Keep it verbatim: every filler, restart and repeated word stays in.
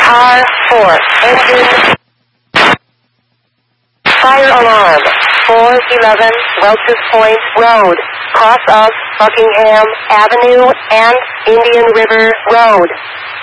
Car four, engine. Fire alarm. four eleven Welch's Point Road, cross of Buckingham Avenue and Indian River Road.